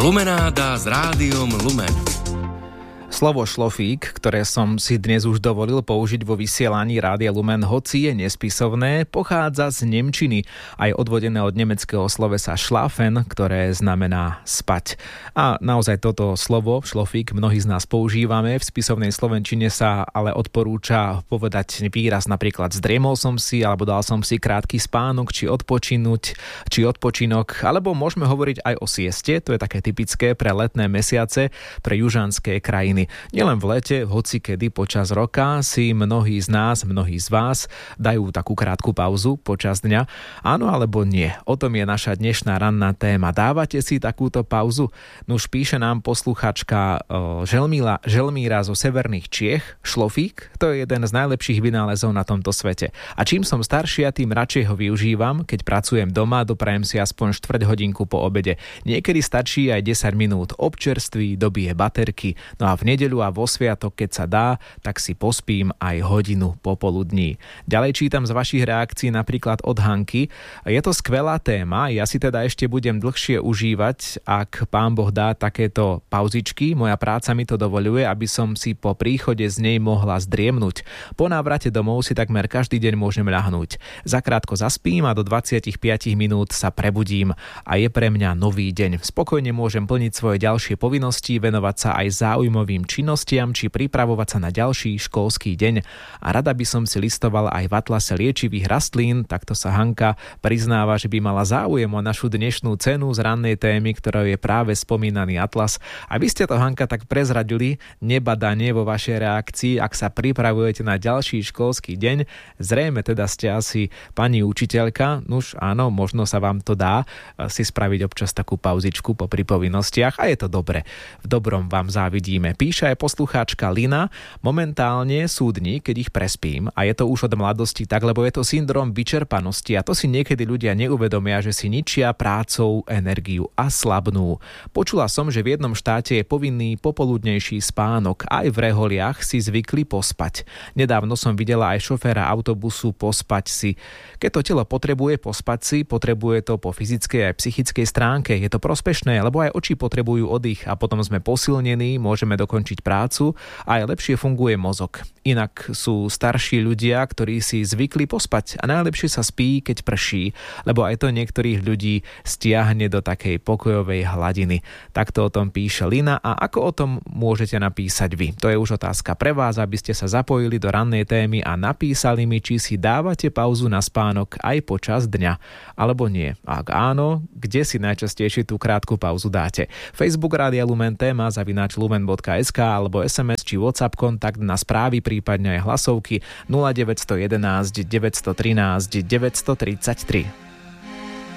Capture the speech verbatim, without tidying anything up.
Lumenáda s rádiom Lumen. Slovo šlofík, ktoré som si dnes už dovolil použiť vo vysielaní Rádia Lumen, hoci je nespisovné, pochádza z nemčiny, aj odvodené od nemeckého slovesa schlafen, ktoré znamená spať. A naozaj toto slovo, šlofík, mnohí z nás používame. V spisovnej slovenčine sa ale odporúča povedať výraz napríklad zdriemol som si, alebo dal som si krátky spánok, či odpočinúť, či odpočinok, alebo môžeme hovoriť aj o sieste, to je také typické pre letné mesiace, pre južanské krajiny. Nielen v lete, hocikedy počas roka si mnohí z nás, mnohí z vás dajú takú krátku pauzu počas dňa. Áno alebo nie? O tom je naša dnešná ranná téma. Dávate si takúto pauzu? Nuž píše nám posluchačka Želmíra, Želmíra zo severných Čiech. Šlofík, to je jeden z najlepších vynálezov na tomto svete. A čím som staršia, tým radšej ho využívam. Keď pracujem doma, doprajem si aspoň štvrť hodinku po obede. Niekedy stačí aj desať minút. Občerství, dobije baterky. No a v nedeľu a vo sviatok, keď sa dá, tak si pospím aj hodinu popoludní. Ďalej čítam z vašich reakcií napríklad od Hanky. Je to skvelá téma, ja si teda ešte budem dlhšie užívať, ak Pán Boh dá takéto pauzičky. Moja práca mi to dovoľuje, aby som si po príchode z nej mohla zdriemnúť. Po návrate domov si takmer každý deň môžem ľahnúť. Zakrátko zaspím a do dvadsaťpäť minút sa prebudím a je pre mňa nový deň. Spokojne môžem plniť svoje ďalšie povinnosti, venovať sa aj záujmovým činnostiam či pripravovať sa na ďalší školský deň. A rada by som si listovala aj v atlase liečivých rastlín, takto sa Hanka priznáva, že by mala záujem o našu dnešnú cenu z rannej témy, ktorou je práve spomínaný atlas. A vy ste to, Hanka, tak prezradili nebadanie vo vašej reakcii, ak sa pripravujete na ďalší školský deň. Zrejme teda ste asi pani učiteľka, nuž áno, možno sa vám to dá si spraviť občas takú pauzičku po povinnostiach a je to dobre. V dobrom vám závidíme. Píše aj poslucháčka Lina, momentálne sú dni, keď ich prespím a je to už od mladosti tak, lebo je to syndrom vyčerpanosti a to si niekedy ľudia neuvedomia, že si ničia prácou energiu a slabnú. Počula som, že v jednom štáte je povinný popoludnejší spánok, aj v reholiach si zvykli pospať. Nedávno som videla aj šoféra autobusu pospať si. Keď to telo potrebuje pospať si, potrebuje to po fyzickej aj psychickej stránke. Je to prospešné, lebo aj oči potrebujú oddych a potom sme posilnení, môžeme dokončiť prácu a aj lepšie funguje mozog. Inak sú starší ľudia, ktorí si zvykli pospať a najlepšie sa spí, keď prší, lebo aj to niektorých ľudí stiahne do takej pokojovej hladiny. Takto o tom píše Lina a ako o tom môžete napísať vy? To je už otázka pre vás, aby ste sa zapojili do rannej témy a napísali mi, či si dávate pauzu na spánok aj počas dňa, alebo nie. Ak áno, kde si najčastejšie tú krátku pauzu dáte? Facebook Rádia Lumen, téma zavináč lumen bodka es ká alebo es em es či WhatsApp kontakt na správy, prípadne aj hlasovky nula deväť jedna jedna, deväť jedna tri, deväť tri tri.